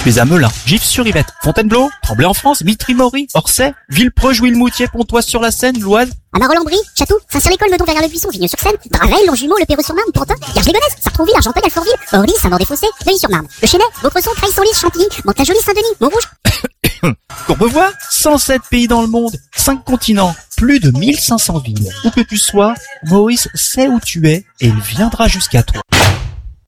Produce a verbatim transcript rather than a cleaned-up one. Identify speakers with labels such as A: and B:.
A: Tu es à Melun, Gif-sur-Yvette, Fontainebleau, Tremblay en France, Mitry-Mory, Orsay, Villepreux, Jouy-le-Moutier, Pontoise-sur-la-Seine, l'Oise.
B: À Marolles-en-Brie, Château, Saint-Cyr-l'École, Meudon, Verrières-le-Buisson, Vigneux-sur-Seine, Draveil, Longjumeau, Le Perreux-sur-Marne, Pantin, Garges-les-Gonesse, Sartrouville, Argenteuil, Alfortville, Orly, Saint-Maur-des-Fossés, Neuilly-sur-Marne, Le Chesnay, Vaucresson, Creil-Senlis, Chantilly, Mantes-la-Jolie, Saint-Denis, Montrouge.
A: Courbevoie, cent sept pays dans le monde, cinq continents, plus de mille cinq cents villes. Où que tu sois, Maurice sait où tu es et il viendra jusqu'à toi.